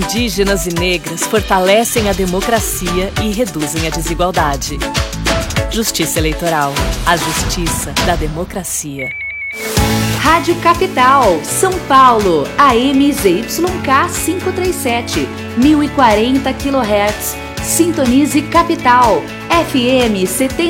Indígenas e negras fortalecem a democracia e reduzem a desigualdade. Justiça Eleitoral, a justiça da democracia. Rádio Capital, São Paulo, AM ZYK 537, 1040 kHz. Sintonize Capital, FM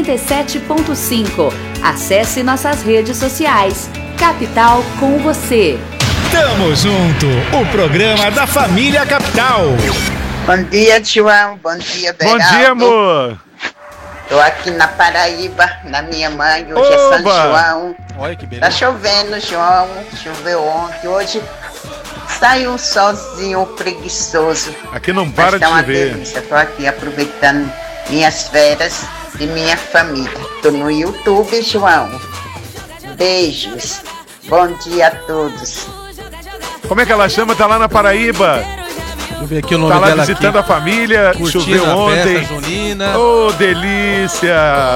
77.5. Acesse nossas redes sociais. Capital com você. Tamo junto, o programa da família Capital. Bom dia, João. Bom dia, Beraldo. Bom dia, amor. Tô aqui na Paraíba, na minha mãe. Hoje é São João. Olha que beleza. Tá chovendo, João. Choveu ontem. Hoje saiu um solzinho preguiçoso. Aqui não para de chover. Delícia. Tô aqui aproveitando minhas férias e minha família. Tô no YouTube, João. Beijos. Bom dia a todos. Como é que ela chama? Tá lá na Paraíba. Deixa eu ver aqui o nome dela. Tá lá dela visitando aqui. A família. Choveu ontem. Festa junina. Oh, delícia.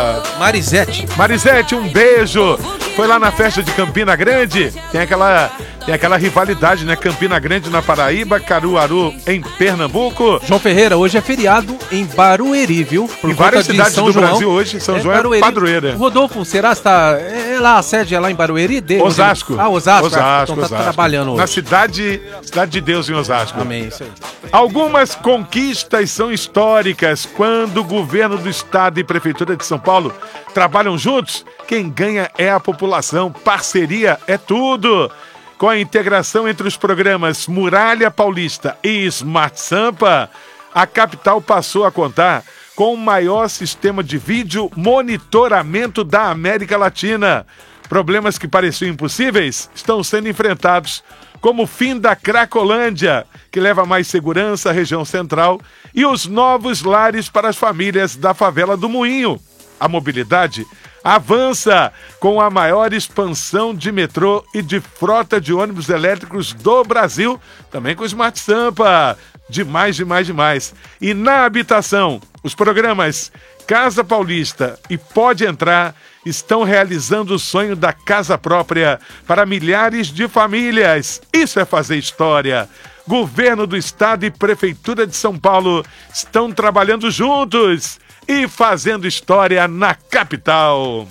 Marisete, um beijo. Foi lá na festa de Campina Grande. Tem aquela rivalidade, né? Campina Grande na Paraíba, Caruaru em Pernambuco. João Ferreira, hoje é feriado em Barueri, viu? Em várias cidades do Brasil hoje. São João é padroeira. Rodolfo, será que está... lá, a sede é lá em Barueri? Osasco. Osasco. Então tá trabalhando hoje. Na cidade de Deus em Osasco. Amém, isso aí. Algumas conquistas são históricas. Quando o governo do estado e prefeitura de São Paulo trabalham juntos, quem ganha é a população. Parceria é tudo. Com a integração entre os programas Muralha Paulista e Smart Sampa, a capital passou a contar com o maior sistema de vídeo monitoramento da América Latina. Problemas que pareciam impossíveis estão sendo enfrentados, como o fim da Cracolândia, que leva mais segurança à região central, e os novos lares para as famílias da favela do Moinho. A mobilidade avança com a maior expansão de metrô e de frota de ônibus elétricos do Brasil, também com o Smart Sampa. Demais. E na habitação, os programas Casa Paulista e Pode Entrar estão realizando o sonho da casa própria para milhares de famílias. Isso é fazer história. Governo do Estado e Prefeitura de São Paulo estão trabalhando juntos e fazendo história na capital.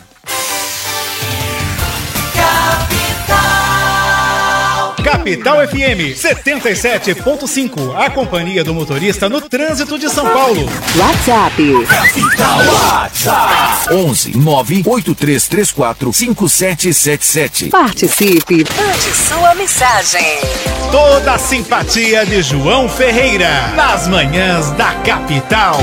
Capital FM 77.5, a companhia do motorista no trânsito de São Paulo. WhatsApp. Capital WhatsApp 11 98334 5777. Participe. Mande sua mensagem. Toda a simpatia de João Ferreira nas manhãs da capital.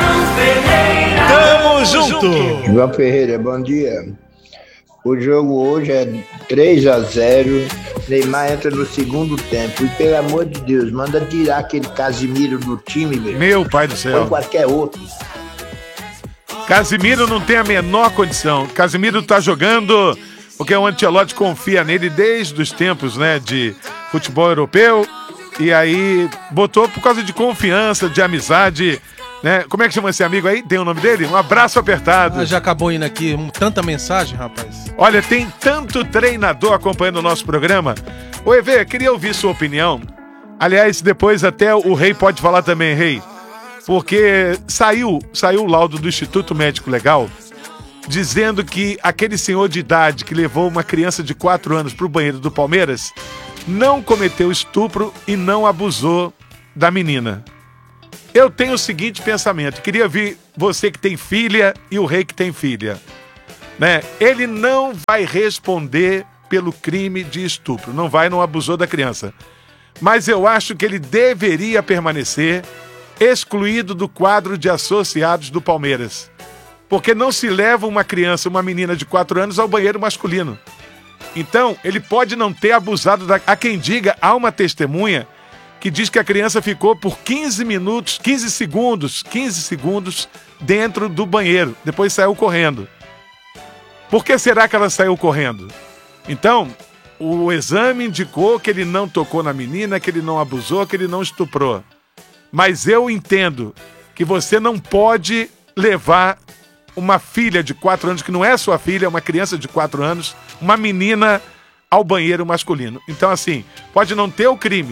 Tamo junto. João Ferreira, bom dia. O jogo hoje é 3-0. Neymar entra no segundo tempo. E pelo amor de Deus, manda tirar aquele Casimiro do time, meu pai do céu. Ou qualquer outro. Casimiro não tem a menor condição. Casimiro tá jogando porque o Ancelotti confia nele desde os tempos, né, de futebol europeu. E aí botou por causa de confiança, de amizade, né? Como é que chama esse amigo aí? Tem o nome dele? Um abraço apertado. Já acabou indo aqui, tanta mensagem, rapaz. Olha, tem tanto treinador acompanhando o nosso programa. Ô, EV, queria ouvir sua opinião. Aliás, depois até o Rei pode falar também, Rei. Porque saiu o laudo do Instituto Médico Legal dizendo que aquele senhor de idade que levou uma criança de 4 anos para o banheiro do Palmeiras não cometeu estupro e não abusou da menina. Eu tenho o seguinte pensamento, queria ver você que tem filha e o Rei que tem filha, né? Ele não vai responder pelo crime de estupro, não abusou da criança. Mas eu acho que ele deveria permanecer excluído do quadro de associados do Palmeiras. Porque não se leva uma criança, uma menina de 4 anos ao banheiro masculino. Então, ele pode não ter abusado Há quem diga, há uma testemunha que diz que a criança ficou por 15 segundos dentro do banheiro. Depois saiu correndo. Por que será que ela saiu correndo? Então, o exame indicou que ele não tocou na menina, que ele não abusou, que ele não estuprou. Mas eu entendo que você não pode levar uma filha de 4 anos, que não é sua filha, é uma criança de 4 anos, uma menina ao banheiro masculino. Então, assim, pode não ter o crime,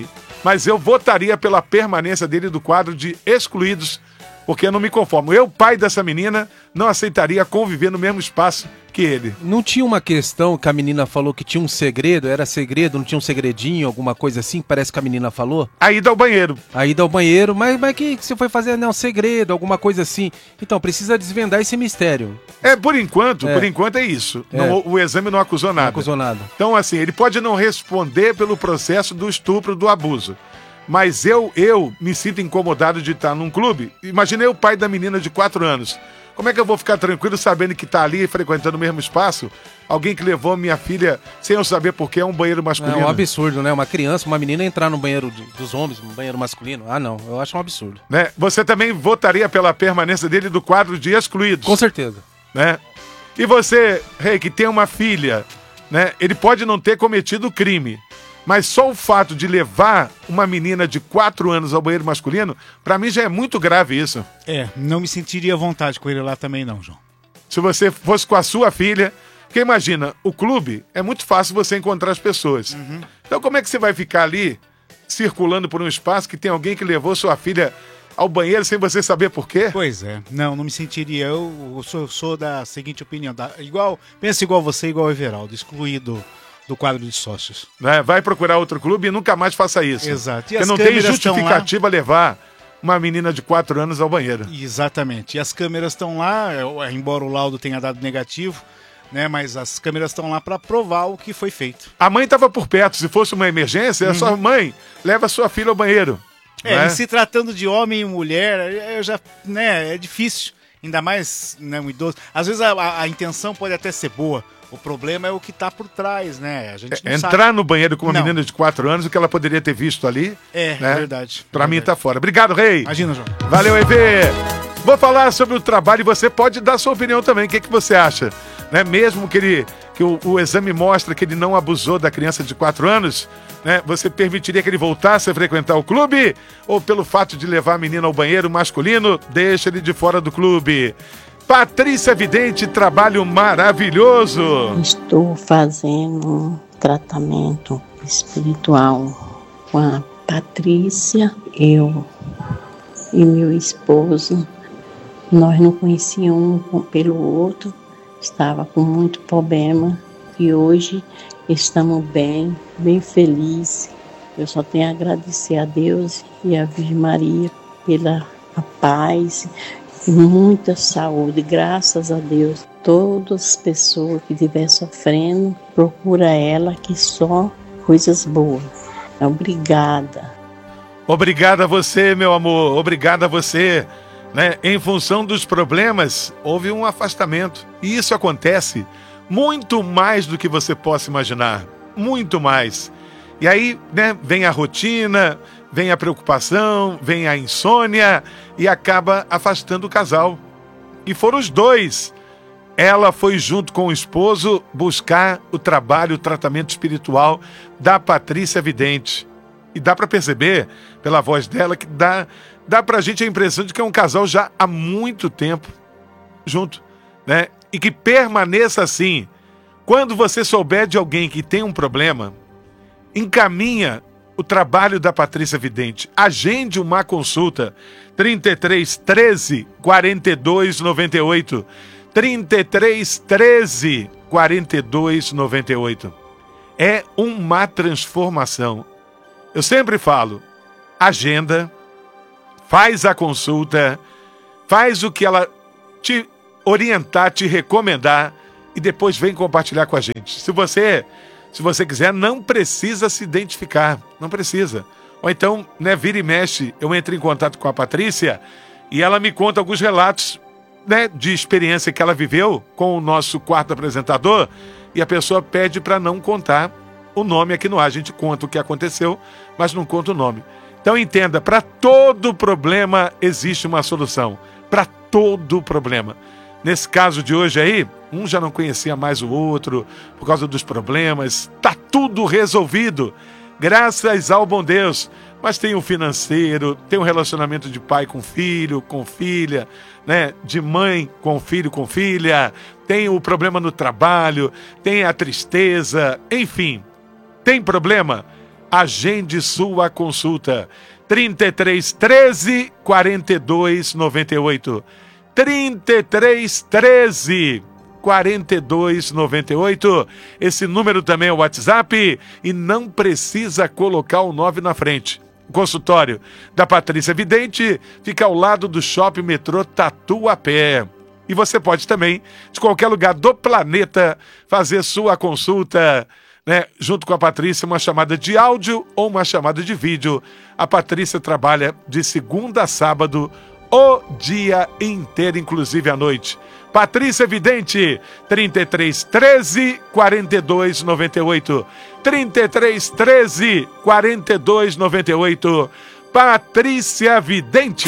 mas eu votaria pela permanência dele do quadro de excluídos, porque eu não me conformo. Eu, pai dessa menina, não aceitaria conviver no mesmo espaço que ele. Não tinha uma questão que a menina falou que tinha um segredo? Era segredo, não tinha um segredinho, alguma coisa assim? Parece que a menina falou. A ida ao banheiro. A ida ao banheiro, mas que você foi fazer, né? Um segredo, alguma coisa assim. Então, precisa desvendar esse mistério. Por enquanto é isso. O exame não acusou nada. Não acusou nada. Então, assim, ele pode não responder pelo processo do estupro, do abuso. Mas eu me sinto incomodado de estar num clube. Imaginei o pai da menina de 4 anos. Como é que eu vou ficar tranquilo sabendo que está ali frequentando o mesmo espaço? Alguém que levou minha filha sem eu saber por que é um banheiro masculino. É um absurdo, né? Uma criança, uma menina entrar no banheiro dos homens, um banheiro masculino. Ah, não. Eu acho um absurdo. Né? Você também votaria pela permanência dele do quadro de excluídos? Com certeza. Né? E você, Rei, que tem uma filha, né? Ele pode não ter cometido o crime, mas só o fato de levar uma menina de 4 anos ao banheiro masculino, pra mim já é muito grave isso. Não me sentiria à vontade com ele lá também não, João. Se você fosse com a sua filha, porque imagina, o clube é muito fácil você encontrar as pessoas. Então como é que você vai ficar ali, circulando por um espaço que tem alguém que levou sua filha ao banheiro sem você saber por quê? Pois é, não me sentiria. Eu sou da seguinte opinião, penso igual você, igual o Everaldo, excluído do quadro de sócios. Vai procurar outro clube e nunca mais faça isso. Exato. Porque não tem justificativa levar uma menina de 4 anos ao banheiro. Exatamente. E as câmeras estão lá, embora o laudo tenha dado negativo, né? Mas as câmeras estão lá para provar o que foi feito. A mãe estava por perto. Se fosse uma emergência, a sua mãe leva a sua filha ao banheiro. E se tratando de homem e mulher, é difícil. Ainda mais, né, um idoso. Às vezes a intenção pode até ser boa. O problema é o que está por trás, né? A gente não entrar sabe. No banheiro com uma menina de 4 anos, o que ela poderia ter visto ali. É verdade. Pra mim tá fora. Obrigado, Rei. Imagina, João. Valeu, EV. Vou falar sobre o trabalho e você pode dar sua opinião também. O que você acha? Né? Mesmo que o exame mostra que ele não abusou da criança de 4 anos, né? Você permitiria que ele voltasse a frequentar o clube? Ou pelo fato de levar a menina ao banheiro masculino, deixa ele de fora do clube? Patrícia Vidente, trabalho maravilhoso. Estou fazendo um tratamento espiritual com a Patrícia, eu e meu esposo. Nós não conhecíamos um pelo outro, estava com muito problema e hoje estamos bem felizes. Eu só tenho a agradecer a Deus e a Virgem Maria pela paz e muita saúde, graças a Deus. Todas as pessoas que estiver sofrendo, procura ela, que só coisas boas. Obrigada. Obrigado a você, meu amor. Obrigado a você. Né? Em função dos problemas, houve um afastamento. E isso acontece muito mais do que você possa imaginar. Muito mais. E aí, né, vem a rotina, vem a preocupação, vem a insônia e acaba afastando o casal. E foram os dois. Ela foi junto com o esposo buscar o trabalho, o tratamento espiritual da Patrícia Vidente. E dá para perceber, pela voz dela, que dá pra gente a impressão de que é um casal já há muito tempo junto, né? E que permaneça assim. Quando você souber de alguém que tem um problema, encaminha o trabalho da Patrícia Vidente. Agende uma consulta. 33 13 42 98. 33 13 42 98. É uma transformação. Eu sempre falo, agenda, faz a consulta, faz o que ela te orientar, te recomendar e depois vem compartilhar com a gente. Se você quiser, não precisa se identificar, não precisa. Ou então, né, vira e mexe, eu entro em contato com a Patrícia e ela me conta alguns relatos, né, de experiência que ela viveu com o nosso quarto apresentador e a pessoa pede para não contar o nome aqui no ar. A gente conta o que aconteceu, mas não conta o nome. Então entenda, para todo problema existe uma solução. Para todo problema. Nesse caso de hoje aí, um já não conhecia mais o outro por causa dos problemas. Tá tudo resolvido, graças ao bom Deus. Mas tem o financeiro, tem o relacionamento de pai com filho, com filha, né? De mãe com filho, com filha. Tem o problema no trabalho, tem a tristeza, enfim. Tem problema? Agende sua consulta. 33 13 42 98. 33 13 42 98. Esse número também é o WhatsApp e não precisa colocar o 9 na frente. O consultório da Patrícia Vidente fica ao lado do Shopping Metrô Tatuapé. E você pode também, de qualquer lugar do planeta, fazer sua consulta, né, junto com a Patrícia, uma chamada de áudio ou uma chamada de vídeo. A Patrícia trabalha de segunda a sábado, o dia inteiro, inclusive à noite. Patrícia Vidente, 33 13 42 98. 33 13 42 98. Patrícia Vidente.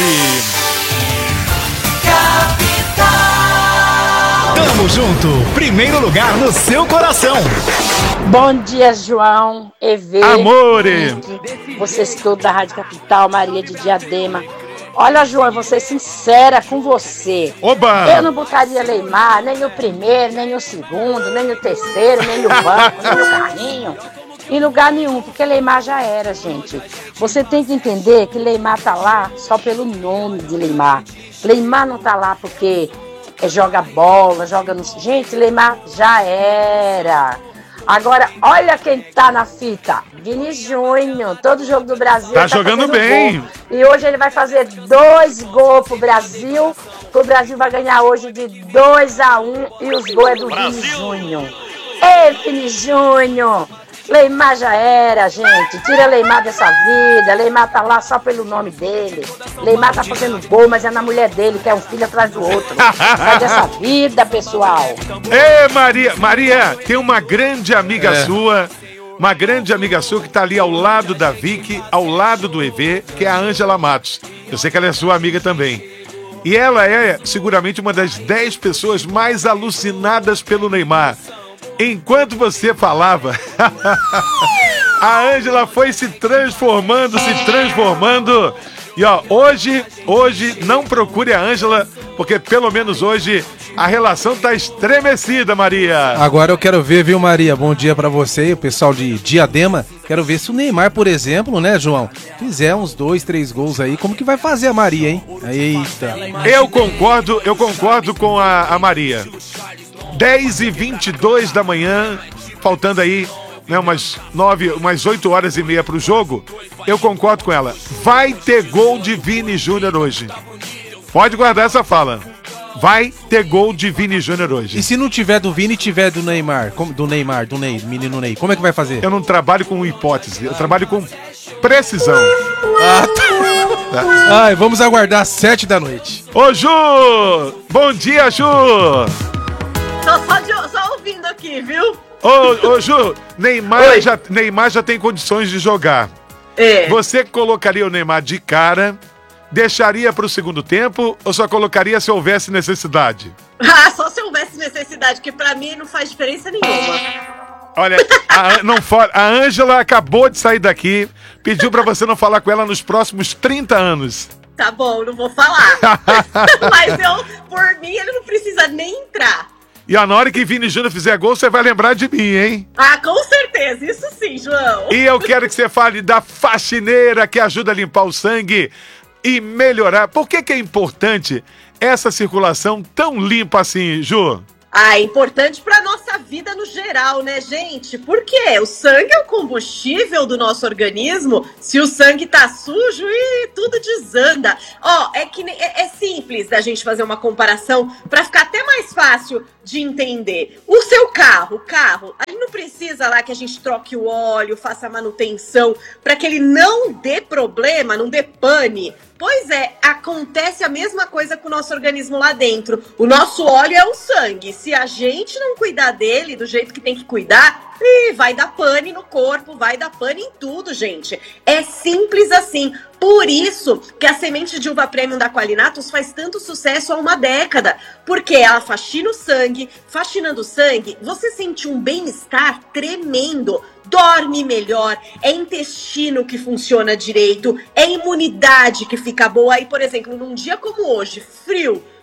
Tamo junto, primeiro lugar no seu coração. Bom dia, João, EV, Amore. vocês todos da Rádio Capital, Maria de Diadema. Olha, João, eu vou ser sincera com você. Oba! Eu não botaria Neymar nem no primeiro, nem no segundo, nem no terceiro, nem no banco, nem no carrinho, em lugar nenhum, porque Neymar já era, gente. Você tem que entender que Neymar tá lá só pelo nome de Neymar. Neymar não tá lá porque joga bola, joga no... Gente, Neymar já era. Agora, olha quem tá na fita. Vini Júnior, todo jogo do Brasil. Tá jogando bem. Gol. E hoje ele vai fazer 2 gols pro Brasil. O Brasil vai ganhar hoje de 2-1. E os gols é do Vini Júnior. Ei, Vini Júnior. Neymar já era, gente. Tira Neymar dessa vida. Neymar tá lá só pelo nome dele. Neymar tá fazendo gol, mas é na mulher dele, que é um filho atrás do outro. Sai dessa vida, pessoal. Ê, Maria, tem uma grande amiga sua. Uma grande amiga sua que tá ali ao lado da Vicky, ao lado do EV, que é a Ângela Matos. Eu sei que ela é sua amiga também. E ela é seguramente uma das 10 pessoas mais alucinadas pelo Neymar. Enquanto você falava, a Ângela foi se transformando. E ó, hoje não procure a Ângela, porque pelo menos hoje a relação tá estremecida, Maria. Agora eu quero ver, viu, Maria? Bom dia pra você e o pessoal de Diadema. Quero ver se o Neymar, por exemplo, né, João, fizer uns 2, 3 gols aí, como que vai fazer a Maria, hein? Eita. Eu concordo com a Maria. 10h22 da manhã, faltando aí, né, umas 8h30 pro jogo. Eu concordo com ela. Vai ter gol de Vini Júnior hoje. Pode guardar essa fala. Vai ter gol de Vini Júnior hoje. E se não tiver do Vini, tiver do Neymar? Do Ney, menino Ney. Como é que vai fazer? Eu não trabalho com hipótese, eu trabalho com precisão. Tá. Ai, vamos aguardar às 7 da noite. Ô, Ju! Bom dia, Ju! Tô só ouvindo aqui, viu? Ô, Ju, Neymar já tem condições de jogar. É. Você colocaria o Neymar de cara, deixaria pro segundo tempo ou só colocaria se houvesse necessidade? Ah, só se houvesse necessidade, que pra mim não faz diferença nenhuma. Olha, a Ângela acabou de sair daqui, pediu pra você não falar com ela nos próximos 30 anos. Tá bom, não vou falar. Mas por mim, ele não precisa nem entrar. E ó, na hora que Vini Júnior fizer gol, você vai lembrar de mim, hein? Ah, com certeza, isso sim, João. E eu quero que você fale da faxineira que ajuda a limpar o sangue e melhorar. Por que é importante essa circulação tão limpa assim, Ju? Ah, é importante pra nossa vida no geral, né, gente? Porque o sangue é o combustível do nosso organismo. Se o sangue tá sujo, tudo desanda. Ó, é simples da gente fazer uma comparação pra ficar até mais fácil de entender. O seu carro, a gente não precisa lá que a gente troque o óleo, faça manutenção pra que ele não dê problema, não dê pane. Pois é, acontece a mesma coisa com o nosso organismo lá dentro. O nosso óleo é o sangue. Se a gente não cuidar dele do jeito que tem que cuidar, vai dar pane no corpo, vai dar pane em tudo, gente. É simples assim. Por isso que a semente de uva premium da Qualinatus faz tanto sucesso há uma década. Porque ela faxina o sangue, faxinando o sangue, você sente um bem-estar tremendo. Dorme melhor, é intestino que funciona direito, é imunidade que fica boa. Aí, por exemplo, num dia como hoje, frio,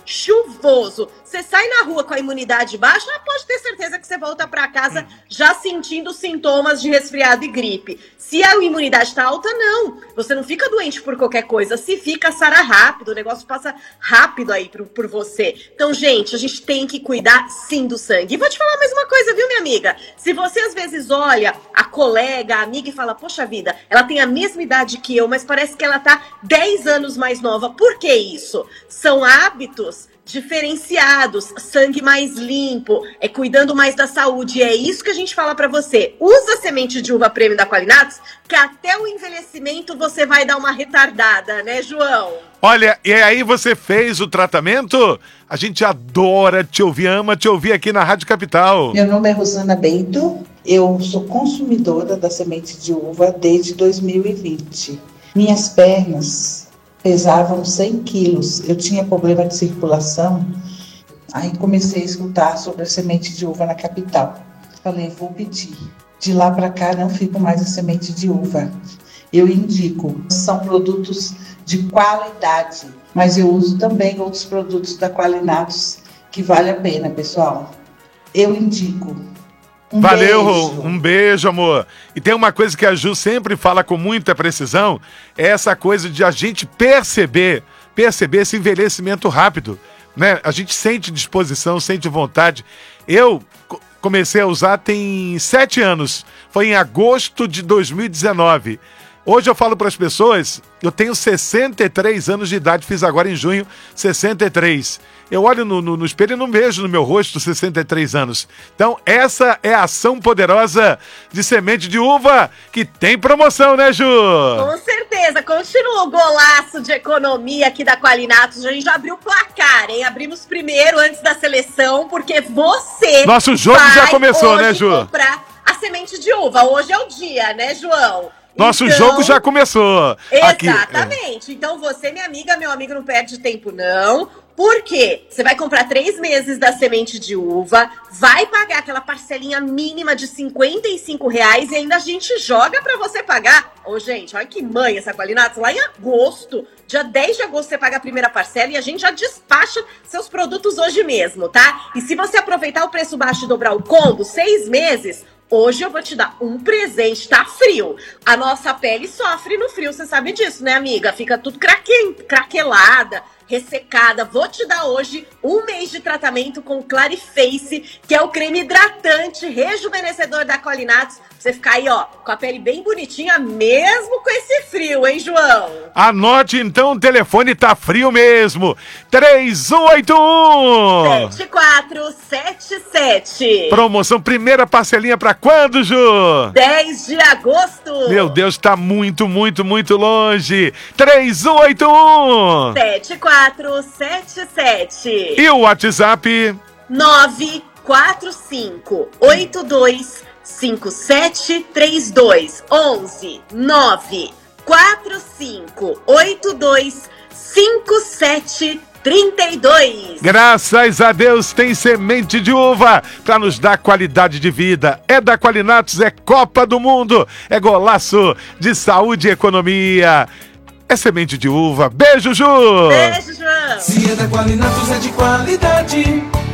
chuvoso, você sai na rua com a imunidade baixa, pode ter certeza que você volta para casa já sentindo sintomas de resfriado e gripe. Se a imunidade está alta, não. Você não fica doente por qualquer coisa. Se fica, sara rápido. O negócio passa rápido aí por você. Então, gente, a gente tem que cuidar, sim, do sangue. E vou te falar mais uma coisa, viu, minha amiga? Se você, às vezes, olha a colega, a amiga e fala, poxa vida, ela tem a mesma idade que eu, mas parece que ela tá 10 anos mais nova. Por que isso? São hábitos diferenciados, sangue mais limpo, cuidando mais da saúde. É isso que a gente fala pra você. Usa a semente de uva Prêmio da Qualinatos, que até o envelhecimento você vai dar uma retardada, né, João? Olha, e aí você fez o tratamento? A gente adora te ouvir, ama te ouvir aqui na Rádio Capital. Meu nome é Rosana Bento, eu sou consumidora da semente de uva desde 2020. Minhas pernas pesavam 100 quilos, eu tinha problema de circulação, aí comecei a escutar sobre a semente de uva na capital. Falei, vou pedir. De lá para cá não fico mais a semente de uva. Eu indico, são produtos de qualidade, mas eu uso também outros produtos da Qualinatos que vale a pena, pessoal. Eu indico. Valeu, um beijo, amor. E tem uma coisa que a Ju sempre fala com muita precisão, é essa coisa de a gente perceber esse envelhecimento rápido, né? A gente sente disposição, sente vontade. Eu comecei a usar tem 7 anos, foi em agosto de 2019. Hoje eu falo para as pessoas, eu tenho 63 anos de idade, fiz agora em junho 63. Eu olho no espelho e não vejo no meu rosto 63 anos. Então essa é a ação poderosa de semente de uva que tem promoção, né, Ju? Com certeza, continua o golaço de economia aqui da Qualinatos. A gente já abriu o placar, hein? Abrimos primeiro antes da seleção, porque você nosso jogo já começou, né, Ju? Comprar a semente de uva. Hoje é o dia, né, João? Nosso jogo já começou. Exatamente. Aqui. Então você, minha amiga, meu amigo, não perde tempo, não. Por quê? Você vai comprar 3 meses da semente de uva, vai pagar aquela parcelinha mínima de R$55 e ainda a gente joga pra você pagar. Ô, gente, olha que mãe essa Qualinatos. Lá em agosto, dia 10 de agosto, você paga a primeira parcela e a gente já despacha seus produtos hoje mesmo, tá? E se você aproveitar o preço baixo e dobrar o combo, 6 meses... Hoje eu vou te dar um presente, tá frio. A nossa pele sofre no frio, você sabe disso, né, amiga? Fica tudo craquelada, ressecada. Vou te dar hoje 1 mês de tratamento com Clariface, que é o creme hidratante, rejuvenescedor da Qualinatos. Pra você ficar aí, ó, com a pele bem bonitinha, mesmo com esse frio, hein, João? Anote então, o telefone tá frio mesmo. 3181 7477. Promoção primeira parcelinha pra quando, Ju? 10 de agosto. Meu Deus, tá muito, muito, muito longe. 3181 7477. E o WhatsApp? 945825732. 11-945825732. Graças a Deus tem semente de uva para nos dar qualidade de vida. É da Qualinatos, é Copa do Mundo, é golaço de saúde e economia. É semente de uva. Beijo, Ju! Beijo, João! Se é da Qualinatos, é de qualidade.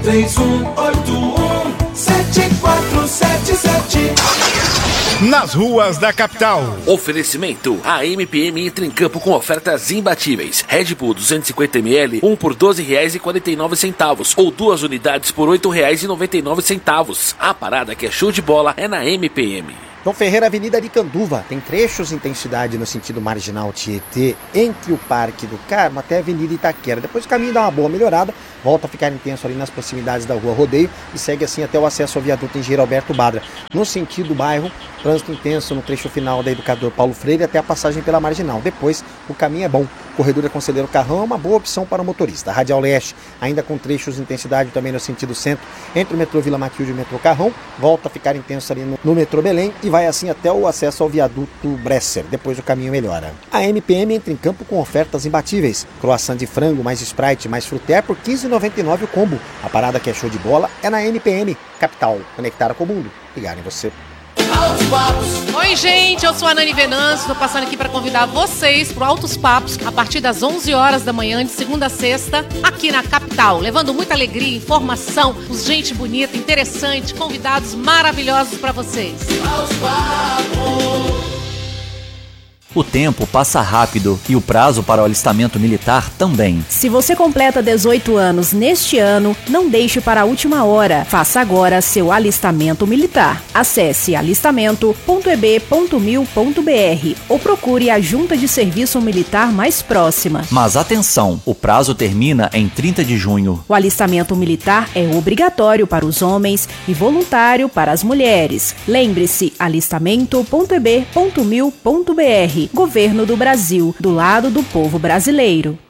3181-7477. Nas ruas da capital. Oferecimento. A MPM entra em campo com ofertas imbatíveis. Red Bull 250ml, 1 por R$12,49 ou 2 unidades por R$8,99. A parada que é show de bola é na MPM. Dom Ferreira, Avenida de Canduva, tem trechos de intensidade no sentido marginal Tietê, entre o Parque do Carmo até a Avenida Itaquera. Depois o caminho dá uma boa melhorada, volta a ficar intenso ali nas proximidades da Rua Rodeio e segue assim até o acesso ao viaduto Engenheiro Alberto Badra. No sentido bairro, trânsito intenso no trecho final da Educador Paulo Freire até a passagem pela Marginal. Depois, o caminho é bom. Corredor da Conselheiro Carrão é uma boa opção para o motorista. A Radial Leste, ainda com trechos de intensidade também no sentido centro, entre o metrô Vila Matilde e o metrô Carrão, volta a ficar intenso ali no metrô Belém e vai assim até o acesso ao viaduto Bresser. Depois o caminho melhora. A MPM entra em campo com ofertas imbatíveis. Croissant de frango, mais Sprite, mais Fruté por R$15,99 o combo. A parada que é show de bola é na MPM. Capital, conectada com o mundo. Ligar em você. Oi, gente, eu sou a Nani Venâncio, estou passando aqui para convidar vocês para o Altos Papos a partir das 11 horas da manhã, de segunda a sexta, aqui na capital, levando muita alegria, informação, gente bonita, interessante, convidados maravilhosos para vocês. Altos Papos. O tempo passa rápido e o prazo para o alistamento militar também. Se você completa 18 anos neste ano, não deixe para a última hora. Faça agora seu alistamento militar. Acesse alistamento.eb.mil.br ou procure a Junta de Serviço Militar mais próxima. Mas atenção, o prazo termina em 30 de junho. O alistamento militar é obrigatório para os homens e voluntário para as mulheres. Lembre-se, alistamento.eb.mil.br. Governo do Brasil, do lado do povo brasileiro.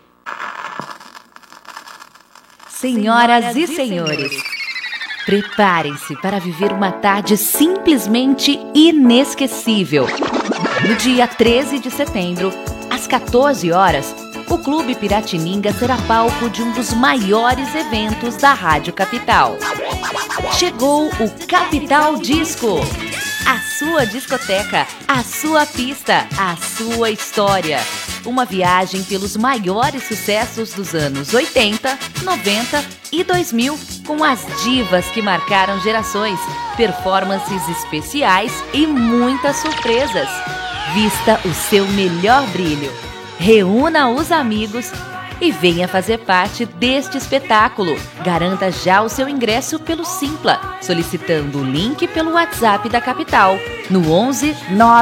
Senhoras e senhores, preparem-se para viver uma tarde simplesmente inesquecível. No dia 13 de setembro, às 14 horas, o Clube Piratininga será palco de um dos maiores eventos da Rádio Capital. Chegou o Capital Disco. A sua discoteca, a sua pista, a sua história. Uma viagem pelos maiores sucessos dos anos 80, 90 e 2000, com as divas que marcaram gerações, performances especiais e muitas surpresas. Vista o seu melhor brilho. Reúna os amigos e venha fazer parte deste espetáculo. Garanta já o seu ingresso pelo Simpla, solicitando o link pelo WhatsApp da capital, no 11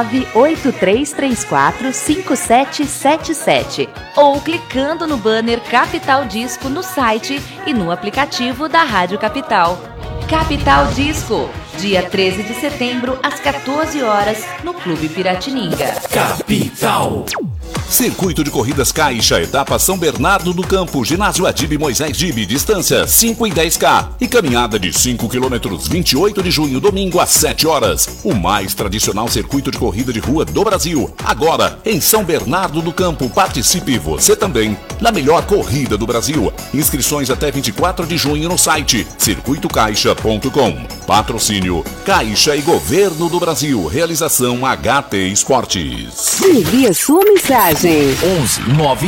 98334 5777, ou clicando no banner Capital Disco no site e no aplicativo da Rádio Capital. Capital Disco, dia 13 de setembro, às 14 horas, no Clube Piratininga. Capital. Circuito de Corridas Caixa, etapa São Bernardo do Campo, ginásio Adib Moisés Dib, distância 5 e 10K e caminhada de 5 km, 28 de junho, domingo às 7 horas. O mais tradicional circuito de corrida de rua do Brasil, agora em São Bernardo do Campo. Participe você também na melhor corrida do Brasil. Inscrições até 24 de junho no site circuitocaixa.com. Patrocínio Caixa e Governo do Brasil. Realização HT Esportes. Envie a sua mensagem. 11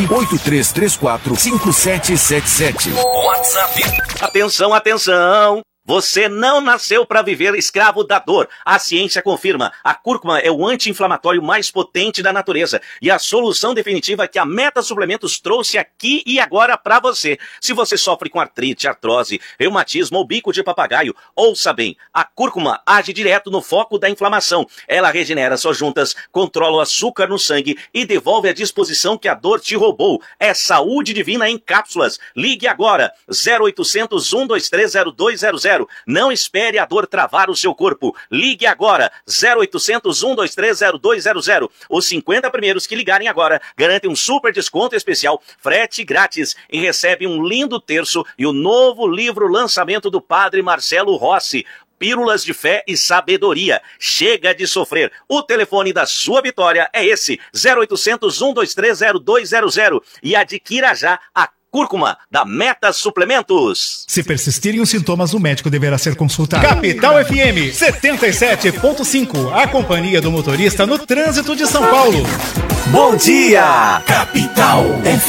98334 5777. WhatsApp. Atenção, atenção. Você não nasceu para viver escravo da dor. A ciência confirma. A cúrcuma é o anti-inflamatório mais potente da natureza e a solução definitiva que a Meta Suplementos trouxe aqui e agora para você. Se você sofre com artrite, artrose, reumatismo ou bico de papagaio, ouça bem. A cúrcuma age direto no foco da inflamação. Ela regenera suas juntas, controla o açúcar no sangue e devolve a disposição que a dor te roubou. É saúde divina em cápsulas. Ligue agora. 0800 123 0200. Não espere a dor travar o seu corpo. Ligue agora. 0800 123 0200. Os 50 primeiros que ligarem agora garantem um super desconto especial, frete grátis e recebem um lindo terço e o novo livro lançamento do Padre Marcelo Rossi. Pílulas de Fé e Sabedoria. Chega de sofrer. O telefone da sua vitória é esse. 0800 123 0200. E adquira já a cúrcuma da Meta Suplementos. Se persistirem os sintomas, o médico deverá ser consultado. Capital FM 77.5. A companhia do motorista no trânsito de São Paulo. Bom dia, Capital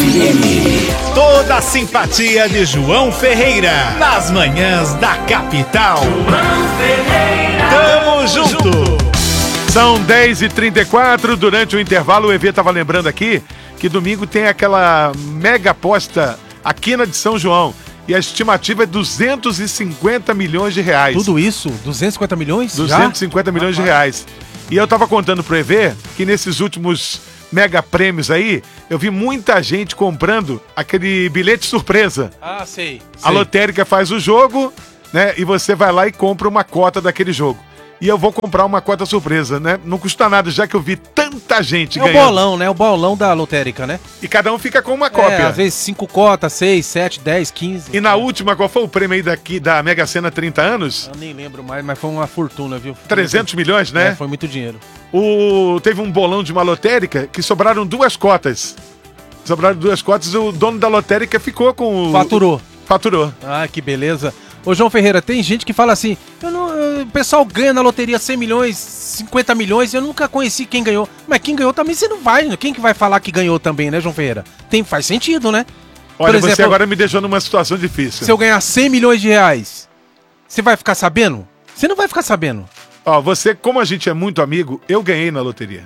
FM. Toda a simpatia de João Ferreira nas manhãs da Capital. João Ferreira. Tamo junto. São 10h34. Durante o intervalo, o EV estava lembrando aqui que domingo tem aquela mega aposta aqui na de São João. E a estimativa é 250 milhões de reais. Tudo isso? 250 milhões? 250 milhões de reais. E eu tava contando pro EV que nesses últimos mega prêmios aí, eu vi muita gente comprando aquele bilhete surpresa. Ah, sei. A lotérica faz o jogo, né? E você vai lá e compra uma cota daquele jogo. E eu vou comprar uma cota surpresa, né? Não custa nada, já que eu vi tanta gente ganhando. É o bolão, né? O bolão da lotérica, né? E cada um fica com uma cópia. Às vezes 5 cotas, 6, 7, 10, 15. E na última, qual foi o prêmio aí daqui da Mega Sena 30 anos? Eu nem lembro mais, mas foi uma fortuna, viu? 300 milhões, né? Foi muito dinheiro. Teve um bolão de uma lotérica que sobraram 2 cotas. Sobraram 2 cotas e o dono da lotérica ficou com o... Faturou. Faturou. Ah, que beleza. Ô, João Ferreira, tem gente que fala assim, pessoal ganha na loteria 100 milhões, 50 milhões, eu nunca conheci quem ganhou. Mas quem ganhou também você não vai, né? Quem que vai falar que ganhou também, né, João Ferreira? Faz sentido, né? Olha, por exemplo, você agora me deixou numa situação difícil. Se eu ganhar 100 milhões de reais, você vai ficar sabendo? Você não vai ficar sabendo. Ó, você, como a gente é muito amigo, eu ganhei na loteria.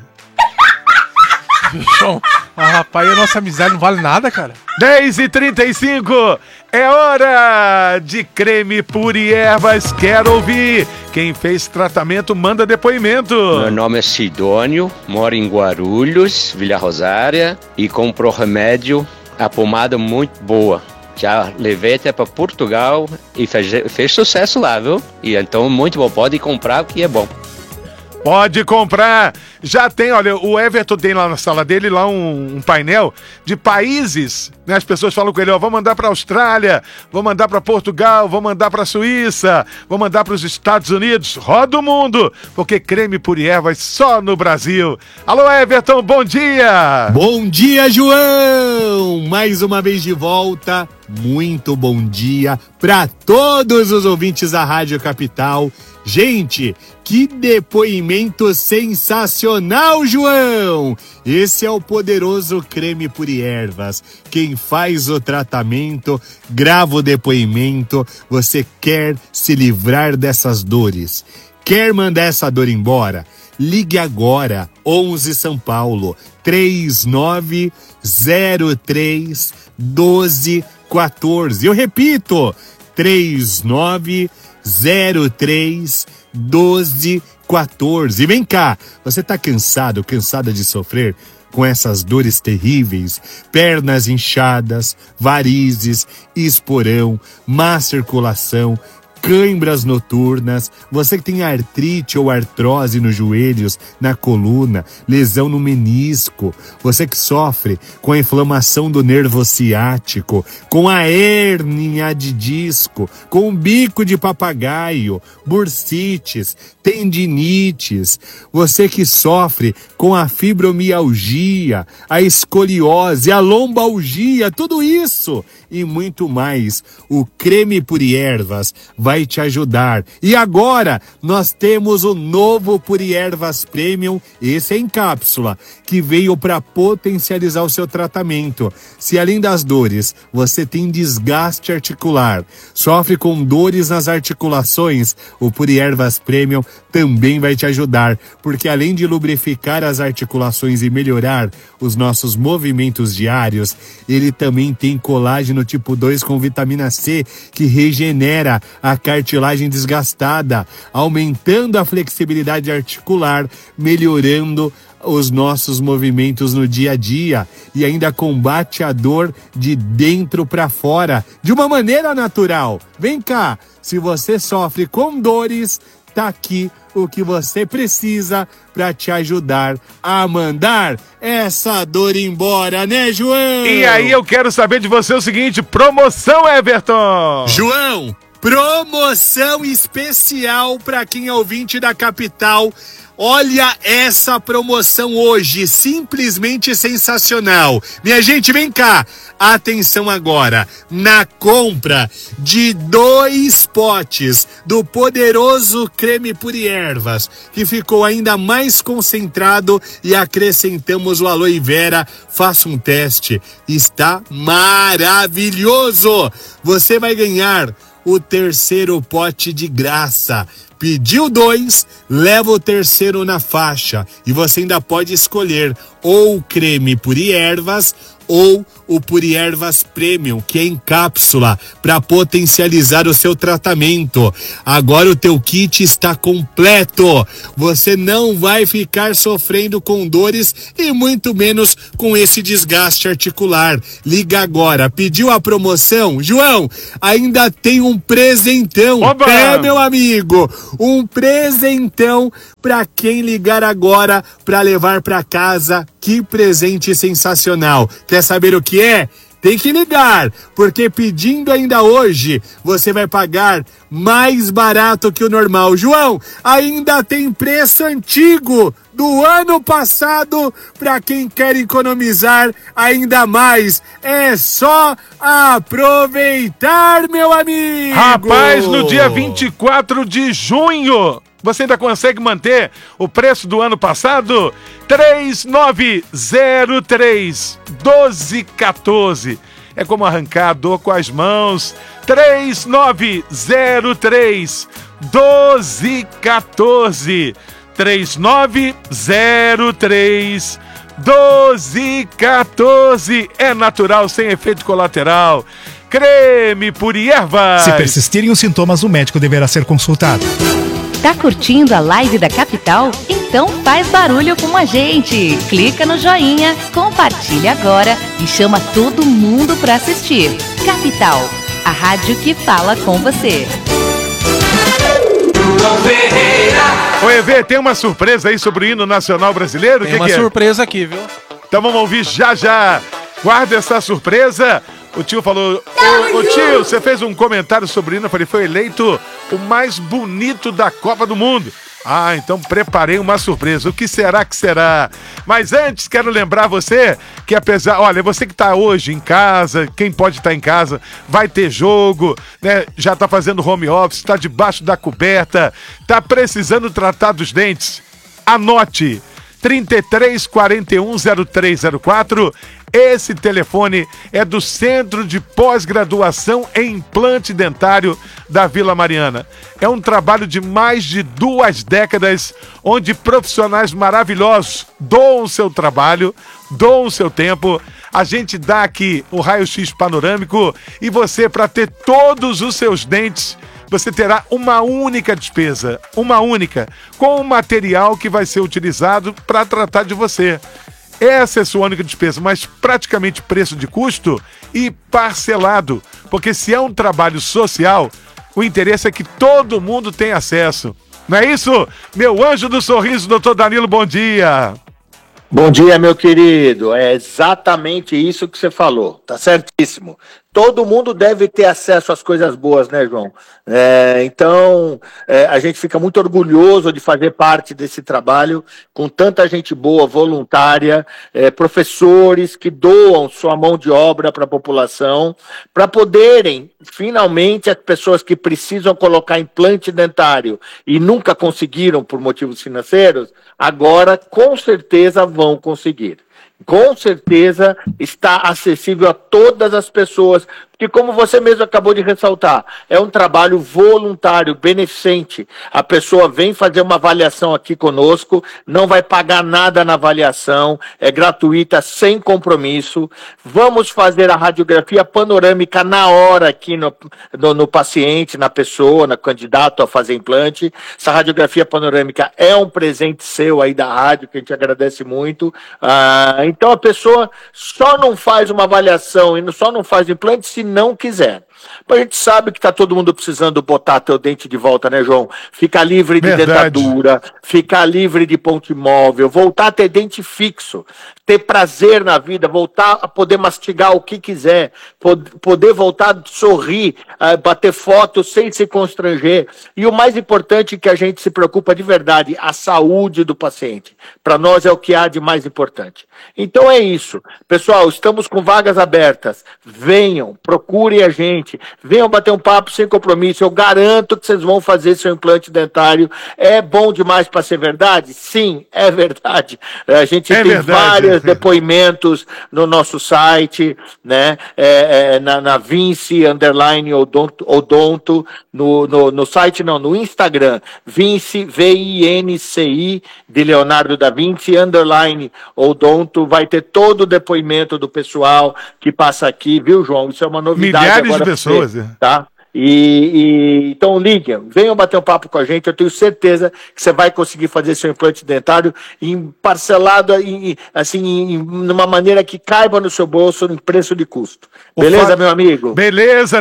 João, rapaz, a nossa amizade não vale nada, cara. 10h35, é hora de creme Puri Ervas, quero ouvir. Quem fez tratamento manda depoimento. Meu nome é Sidônio, moro em Guarulhos, Vila Rosária, e compro remédio, a pomada muito boa. Já levei até para Portugal e fez sucesso lá, viu? E então muito bom, pode comprar que é bom. Pode comprar. Já tem, olha, o Everton tem lá na sala dele lá um painel de países, né? As pessoas falam com ele, ó, vou mandar para Austrália, vou mandar para Portugal, vou mandar para Suíça, vou mandar para os Estados Unidos, roda o mundo, porque creme Puri Ervas só no Brasil. Alô, Everton, bom dia! Bom dia, João! Mais uma vez de volta. Muito bom dia para todos os ouvintes da Rádio Capital. Gente, que depoimento sensacional, João! Esse é o poderoso creme Puri Ervas. Quem faz o tratamento, grava o depoimento. Você quer se livrar dessas dores? Quer mandar essa dor embora? Ligue agora, 11 São Paulo, 3903-1214. Eu repito, 3903-1214. Vem cá, você tá cansada de sofrer com essas dores terríveis? Pernas inchadas, varizes, esporão, má circulação, cãibras noturnas, você que tem artrite ou artrose nos joelhos, na coluna, lesão no menisco, você que sofre com a inflamação do nervo ciático, com a hérnia de disco, com o bico de papagaio, bursites, tendinites, você que sofre com a fibromialgia, a escoliose, a lombalgia, tudo isso e muito mais, o creme Puri Ervas vai te ajudar. E agora nós temos o novo Puri Ervas Premium, esse é em cápsula, que veio para potencializar o seu tratamento. Se além das dores você tem desgaste articular, sofre com dores nas articulações, o Puri Ervas Premium também vai te ajudar, porque além de lubrificar as articulações e melhorar os nossos movimentos diários, ele também tem colágeno tipo 2 com vitamina C, que regenera a cartilagem desgastada, aumentando a flexibilidade articular, melhorando os nossos movimentos no dia a dia e ainda combate a dor de dentro para fora, de uma maneira natural. Vem cá, se você sofre com dores, tá aqui o que você precisa para te ajudar a mandar essa dor embora, né, João? E aí eu quero saber de você o seguinte, promoção, Everton! João, promoção especial para quem é ouvinte da Capital. Olha essa promoção hoje, simplesmente sensacional. Minha gente, vem cá. Atenção agora, na compra de 2 potes do poderoso creme Puri Ervas, que ficou ainda mais concentrado, e acrescentamos o aloe vera, faça um teste, está maravilhoso. Você vai ganhar o 3º pote de graça. Pediu 2, leva o 3º na faixa. E você ainda pode escolher ou o creme Puri Ervas ou o Puri Ervas Premium, que é em cápsula, para potencializar o seu tratamento. Agora o teu kit está completo. Você não vai ficar sofrendo com dores e muito menos com esse desgaste articular. Liga agora. Pediu a promoção? João, ainda tem um presentão. Oba! É, meu amigo, um presentão para quem ligar agora para levar para casa. Que presente sensacional. Quer saber o que é? tem que ligar, porque pedindo ainda hoje, você vai pagar mais barato que o normal. João, ainda tem preço antigo do ano passado para quem quer economizar ainda mais. É só aproveitar, meu amigo! Rapaz, no dia 24 de junho, você ainda consegue manter o preço do ano passado? 3903 1214. É como arrancar a dor com as mãos. 3903 1214. 3903 1214. É natural, sem efeito colateral. Creme Puri Ervas. Se persistirem os sintomas, o médico deverá ser consultado. Tá curtindo a live da Capital? Então faz barulho com a gente. Clica no joinha, compartilha agora e chama todo mundo pra assistir. Capital, a rádio que fala com você. Ô, EV, tem uma surpresa aí sobre o hino nacional brasileiro? Tem uma surpresa aqui, viu? Então vamos ouvir já já. Guarda essa surpresa. O tio falou, ô tio, você fez um comentário sobre o hino, eu falei, foi eleito o mais bonito da Copa do Mundo. Ah, então preparei uma surpresa. O que será que será? Mas antes, quero lembrar você que apesar... Olha, você que está hoje em casa, quem pode estar em casa, vai ter jogo, né? Já está fazendo home office, está debaixo da coberta, está precisando tratar dos dentes. Anote, 33410304. Esse telefone é do Centro de Pós-Graduação em Implante Dentário da Vila Mariana. É um trabalho de mais de 2 décadas, onde profissionais maravilhosos doam o seu trabalho, doam o seu tempo. A gente dá aqui o raio-x panorâmico e você, para ter todos os seus dentes, você terá uma única despesa, uma única, com o material que vai ser utilizado para tratar de você. Essa é a sua única despesa, mas praticamente preço de custo e parcelado, porque se é um trabalho social, o interesse é que todo mundo tenha acesso. Não é isso? Meu anjo do sorriso, doutor Danilo, bom dia. Bom dia, meu querido. É exatamente isso que você falou, tá certíssimo. Todo mundo deve ter acesso às coisas boas, né, João? Então, a gente fica muito orgulhoso de fazer parte desse trabalho com tanta gente boa, voluntária, professores que doam sua mão de obra para a população, para poderem, finalmente, as pessoas que precisam colocar implante dentário e nunca conseguiram por motivos financeiros, agora, com certeza, vão conseguir. Com certeza está acessível a todas as pessoas, porque como você mesmo acabou de ressaltar, é um trabalho voluntário, beneficente. A pessoa vem fazer uma avaliação aqui conosco, não vai pagar nada na avaliação, é gratuita, sem compromisso. Vamos fazer a radiografia panorâmica na hora aqui no paciente, na pessoa, no candidato a fazer implante. Essa radiografia panorâmica é um presente seu aí da rádio, que a gente agradece muito. Então a pessoa só não faz uma avaliação e só não faz implante se não quiser. A gente sabe que está todo mundo precisando botar teu dente de volta, né, João? Ficar livre de dentadura, ficar livre de ponto móvel, voltar a ter dente fixo, ter prazer na vida, voltar a poder mastigar o que quiser, poder voltar a sorrir, bater foto sem se constranger. E o mais importante que a gente se preocupa de verdade, a saúde do paciente. Para nós é o que há de mais importante. Então é isso. Pessoal, estamos com vagas abertas. Venham, procurem a gente. Venham bater um papo sem compromisso. Eu garanto que vocês vão fazer seu implante dentário. É bom demais para ser verdade? Sim, é verdade. A gente tem vários depoimentos no nosso site, né? Na Vinci _odonto, no site não, no Instagram, Vinci, VINCI, de Leonardo da Vinci, _odonto, vai ter todo o depoimento do pessoal que passa aqui, viu, João? Isso é uma novidade. Milhares agora de pessoas, tá? Então liguem, venham bater um papo com a gente, eu tenho certeza que você vai conseguir fazer seu implante dentário parcelado numa maneira que caiba no seu bolso em preço de custo. Beleza, meu amigo? Beleza,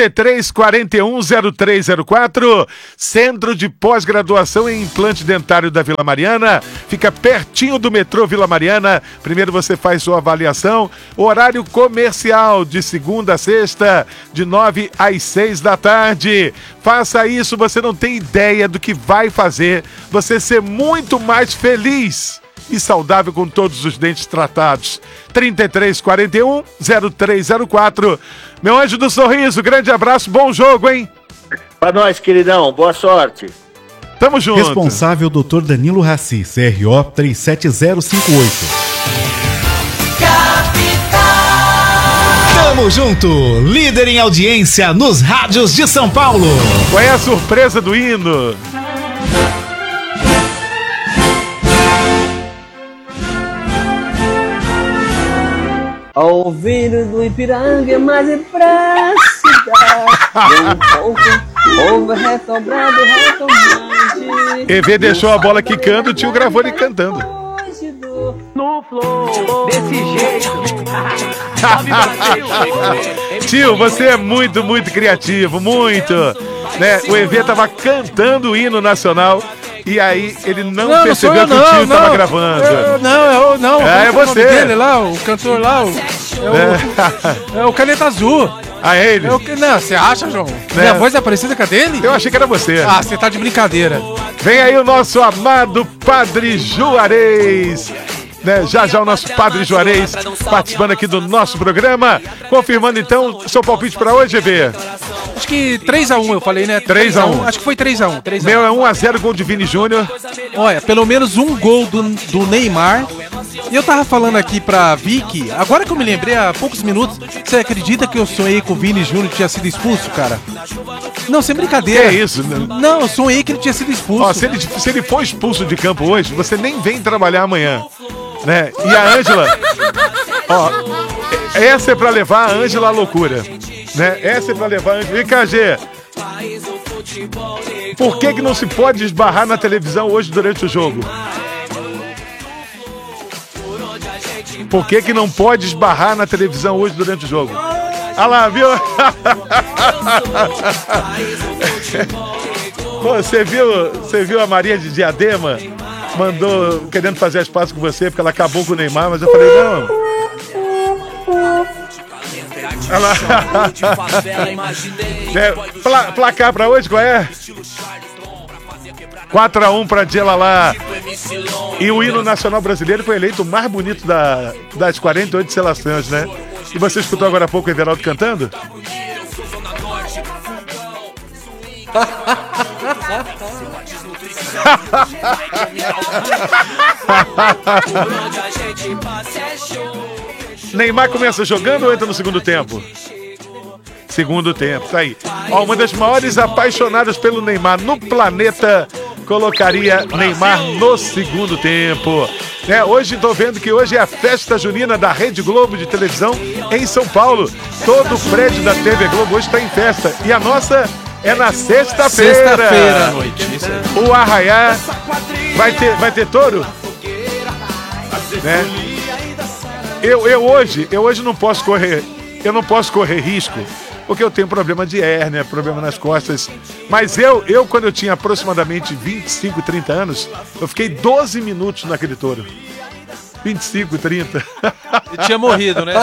33410304, Centro de Pós-Graduação em Implante Dentário da Vila Mariana, fica pertinho do metrô Vila Mariana. Primeiro você faz sua avaliação, horário comercial de segunda a sexta, de 9 às 6 da tarde. Faça isso, você não tem ideia do que vai fazer você ser muito mais feliz e saudável com todos os dentes tratados. 33410304. Meu anjo do sorriso, grande abraço, bom jogo, hein? Pra nós, queridão, boa sorte. Tamo junto. Responsável Dr. Danilo Raci, CRO 37058. Tamo junto, líder em audiência nos rádios de São Paulo. Qual é a surpresa do hino? Ao ouvir do Ipiranga é mais pra cidade. Um pouco, ovo retobrado, retomante. EV deixou a bola quicando, o tio gravou ele cantando. No flow, desse jeito. Tio, você é muito, muito criativo, muito. Né? O EV tava cantando o hino nacional e aí ele não percebeu que o tio tava gravando. É você. Dele lá, o cantor lá, é o Caneta Azul. Ah, é ele? Não, você acha, João? Minha voz é parecida com a dele? Eu achei que era você. Ah, você tá de brincadeira. Vem aí o nosso amado Padre Juarez. Né? Já o nosso Padre Juarez participando aqui do nosso programa. Confirmando então seu palpite pra hoje, EV. Acho que 3x1 eu falei, né? 3x1. Acho que foi 3x1. Meu é 1x0 gol de Vini Júnior. Olha, pelo menos um gol do Neymar. E eu tava falando aqui pra Vicky, agora que eu me lembrei há poucos minutos, você acredita que eu sonhei que o Vini Júnior tinha sido expulso, cara? Não, sem brincadeira. Que é isso? Não, eu sonhei que ele tinha sido expulso. Ó, se ele for expulso de campo hoje, você nem vem trabalhar amanhã. Né? E a Ângela, ó, essa é pra levar a Ângela à loucura, né? Essa é pra levar a Ângela. Vem cá, Gê. Por que não se pode esbarrar na televisão hoje durante o jogo? Por que não pode esbarrar na televisão hoje durante o jogo? Ah lá, viu? Pô, você viu a Maria de Diadema? Mandou querendo fazer as pazes com você porque ela acabou com o Neymar, mas eu falei, não. Olha lá. Placar pra hoje, qual é? 4x1 pra Djelalá. E o hino nacional brasileiro foi eleito o mais bonito das 48 seleções, né? E você escutou agora há pouco o Everaldo cantando? Neymar começa jogando ou entra no segundo tempo? Segundo tempo, tá aí. Ó, uma das maiores apaixonadas pelo Neymar no planeta colocaria Neymar no segundo tempo. Né? Hoje tô vendo que hoje é a festa junina da Rede Globo de televisão em São Paulo. Todo o prédio da TV Globo hoje tá em festa. E a nossa é na sexta-feira. Sexta-feira à noite. Isso aí. O Arraiá vai ter touro? Né? Eu hoje não posso correr. Eu não posso correr risco, porque eu tenho problema de hérnia, problema nas costas. Mas eu quando eu tinha aproximadamente 25, 30 anos, eu fiquei 12 minutos naquele touro. 25, 30. Ele tinha morrido, né?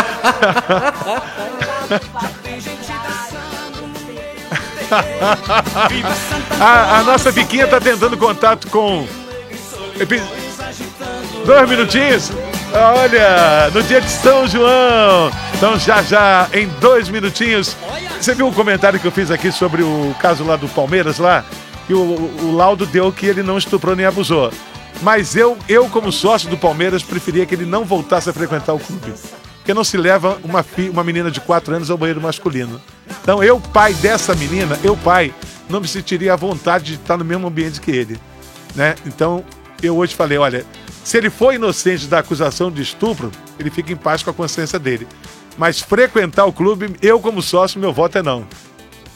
A nossa Viquinha tá tentando contato com... 2 minutinhos? Olha, no dia de São João. Então já em 2 minutinhos. Você viu o comentário que eu fiz aqui sobre o caso lá do Palmeiras lá? Que o laudo deu que ele não estuprou nem abusou. Mas eu como sócio do Palmeiras, preferia que ele não voltasse a frequentar o clube. Porque não se leva uma menina de 4 anos ao banheiro masculino. Então eu, pai dessa menina, não me sentiria à vontade de estar no mesmo ambiente que ele. Né? Então eu hoje falei, olha, se ele for inocente da acusação de estupro, ele fica em paz com a consciência dele. Mas frequentar o clube, eu como sócio, meu voto é não.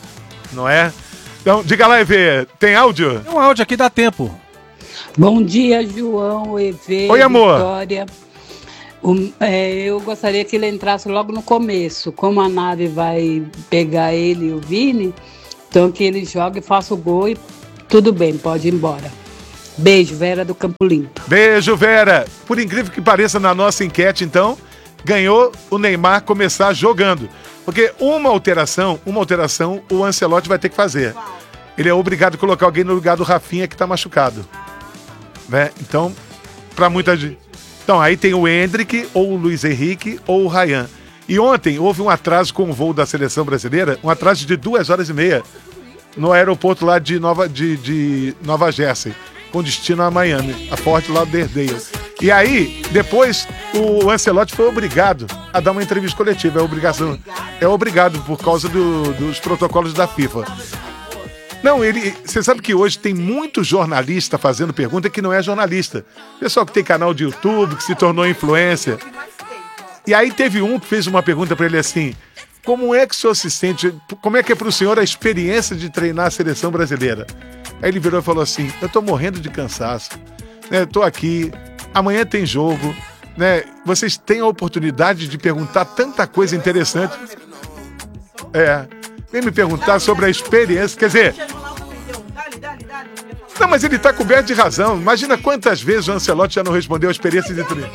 não é? Então, diga lá, EV, tem áudio? Tem um áudio aqui, dá tempo. Bom dia, João, EV, Oi, amor. Vitória. Eu gostaria que ele entrasse logo no começo. Como a nave vai pegar ele e o Vini, então que ele jogue, faça o gol e tudo bem, pode ir embora. Beijo, Vera do Campo Limpo. Beijo, Vera. Por incrível que pareça, na nossa enquete, então, ganhou o Neymar começar jogando. Porque uma alteração o Ancelotti vai ter que fazer. Ele é obrigado a colocar alguém no lugar do Rafinha que tá machucado. Né? Então, pra muita gente... Então, aí tem o Endrick, ou o Luiz Henrique, ou o Ryan. E ontem houve um atraso com o voo da seleção brasileira, um atraso de 2h30 no aeroporto lá de Nova Jersey, com destino a Miami, a Fort Lauderdale. E aí, depois, o Ancelotti foi obrigado a dar uma entrevista coletiva. É obrigado por causa dos protocolos da FIFA. Não, você sabe que hoje tem muito jornalista fazendo pergunta que não é jornalista. Pessoal que tem canal de YouTube, que se tornou influencer. E aí teve um que fez uma pergunta para ele assim: como é que o senhor se sente, como é que é para o senhor a experiência de treinar a seleção brasileira? Aí ele virou e falou assim: eu tô morrendo de cansaço, né? Tô aqui, amanhã tem jogo, né? Vocês têm a oportunidade de perguntar tanta coisa interessante. Vem me perguntar sobre a experiência, quer dizer... Não, mas ele tá coberto de razão. Imagina quantas vezes o Ancelotti já não respondeu a experiência de treino.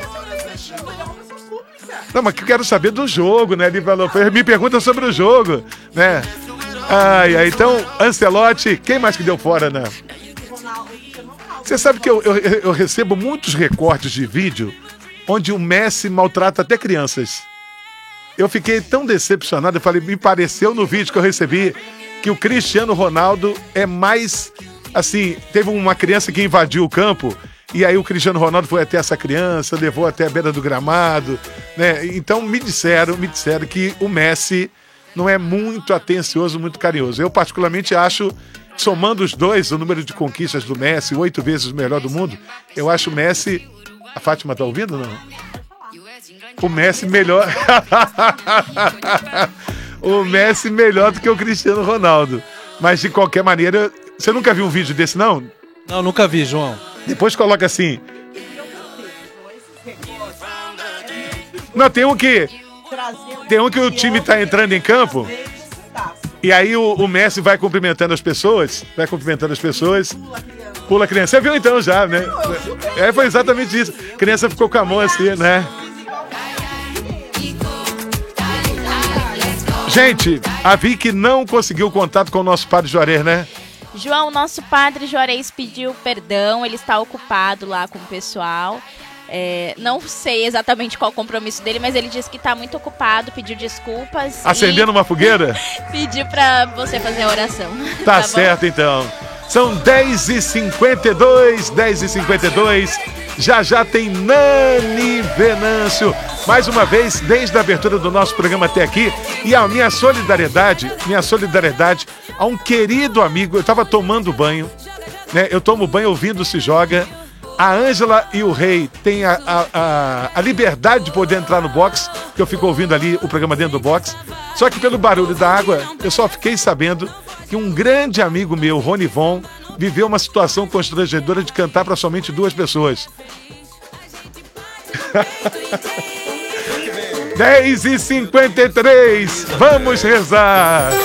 Não, mas que eu quero saber do jogo, né? Ele falou, me pergunta sobre o jogo, né? Então, Ancelotti, quem mais que deu fora, né? Você sabe que eu recebo muitos recortes de vídeo onde o Messi maltrata até crianças. Eu fiquei tão decepcionado, eu falei, me pareceu no vídeo que eu recebi que o Cristiano Ronaldo é mais, assim, teve uma criança que invadiu o campo e aí o Cristiano Ronaldo foi até essa criança, levou até a beira do gramado, né? Então me disseram que o Messi não é muito atencioso, muito carinhoso. Eu particularmente acho, somando os dois, o número de conquistas do Messi, 8 vezes o melhor do mundo, eu acho o Messi... A Fátima tá ouvindo ou não? O Messi melhor... o Messi melhor do que o Cristiano Ronaldo. Mas, de qualquer maneira... Você nunca viu um vídeo desse, não? Não, nunca vi, João. Depois coloca assim... Não, tem um que o time tá entrando em campo e aí o Messi vai cumprimentando as pessoas. Pula a criança. Você viu então já, né? Foi exatamente isso. A criança ficou com a mão assim, né? Gente, a Vicky não conseguiu contato com o nosso padre Juarez, né? João, nosso padre Juarez pediu perdão, ele está ocupado lá com o pessoal. Não sei exatamente qual o compromisso dele, mas ele disse que está muito ocupado, pediu desculpas. Acendendo uma fogueira? Pediu para você fazer a oração. Tá certo, então. São 10h52. Já tem Nani Venâncio. Mais uma vez, desde a abertura do nosso programa até aqui. E a minha solidariedade a um querido amigo. Eu estava tomando banho, né? Eu tomo banho ouvindo Se Joga. A Ângela e o Rei têm a liberdade de poder entrar no box, que eu fico ouvindo ali o programa dentro do box. Só que pelo barulho da água, eu só fiquei sabendo que um grande amigo meu, Rony Von, viveu uma situação constrangedora de cantar para somente 2 pessoas. 10h53, vamos rezar.